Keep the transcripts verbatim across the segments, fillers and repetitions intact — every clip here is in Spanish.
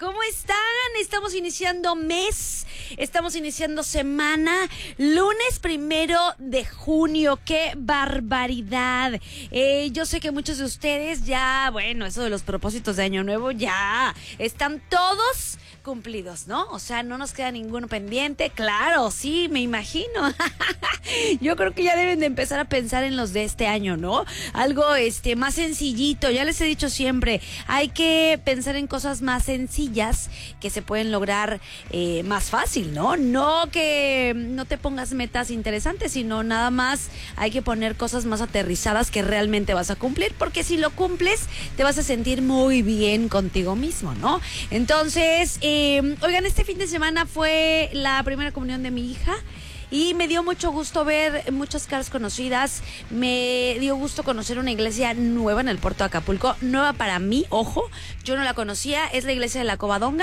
¿cómo están? Estamos iniciando mes, estamos iniciando semana, lunes primero de junio. ¡Qué barbaridad! Eh, yo sé que muchos de ustedes ya, bueno, eso de los propósitos de Año Nuevo ya están todos cumplidos, ¿no? O sea, no nos queda ninguno pendiente. Claro, sí, me imagino. Yo creo que ya deben de empezar a pensar en los de este año, ¿no? Algo este más sencillito. Ya les he dicho siempre, hay que pensar en cosas más sencillas que se pueden lograr eh, más fácil, ¿no? No que no te pongas metas interesantes, sino nada más hay que poner cosas más aterrizadas que realmente vas a cumplir, porque si lo cumples te vas a sentir muy bien contigo mismo, ¿no? Entonces, eh, oigan, este fin de semana fue la primera comunión de mi hija. Y me dio mucho gusto ver muchas caras conocidas, me dio gusto conocer una iglesia nueva en el puerto de Acapulco, nueva para mí, ojo, yo no la conocía, es la iglesia de la Covadonga.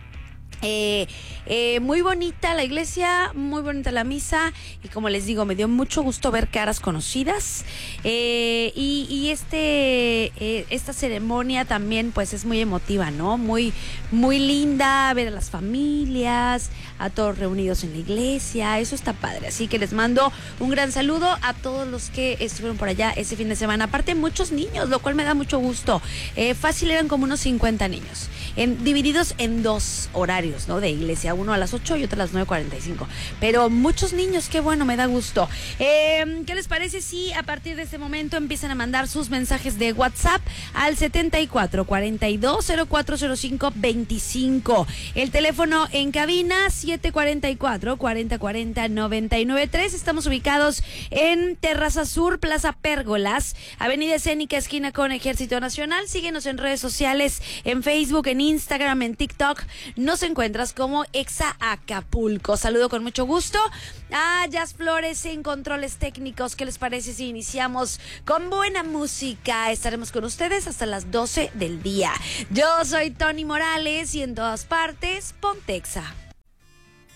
Eh, eh, muy bonita la iglesia, muy bonita la misa, y como les digo, me dio mucho gusto ver caras conocidas, eh, y, y este eh, esta ceremonia también pues es muy emotiva, ¿no? Muy, muy linda, ver a las familias, a todos reunidos en la iglesia, eso está padre, así que les mando un gran saludo a todos los que estuvieron por allá ese fin de semana, aparte muchos niños, lo cual me da mucho gusto, eh, fácil eran como unos cincuenta niños, en, divididos en dos horarios, ¿no? De iglesia, uno a las ocho y otro a las nueve cuarenta y cinco. Pero muchos niños, qué bueno, me da gusto. Eh, ¿Qué les parece si a partir de este momento empiezan a mandar sus mensajes de WhatsApp al setenta y cuatro, cuarenta y dos, cero cuatro cero cinco, veinticinco? El teléfono en cabina siete cuarenta y cuatro, cuarenta cuarenta, noventa y nueve tres. Estamos ubicados en Terraza Sur, Plaza Pérgolas, Avenida Escénica, esquina con Ejército Nacional. Síguenos en redes sociales, en Facebook, en Instagram, en TikTok. Nos encuentras como Exa Acapulco. Saludo con mucho gusto a Jazz Flores en controles técnicos. ¿Qué les parece si iniciamos con buena música? Estaremos con ustedes hasta las doce del día. Yo soy Tony Morales y en todas partes, ponte Exa.